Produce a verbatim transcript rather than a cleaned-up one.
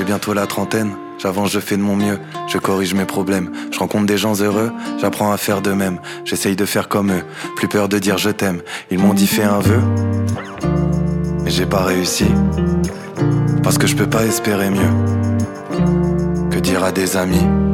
bientôt la trentaine. J'avance, je fais de mon mieux, je corrige mes problèmes. Je rencontre des gens heureux, j'apprends à faire de même. J'essaye de faire comme eux, plus peur de dire je t'aime. Ils m'ont dit fais un vœu, mais j'ai pas réussi. Parce que je peux pas espérer mieux que dire à des amis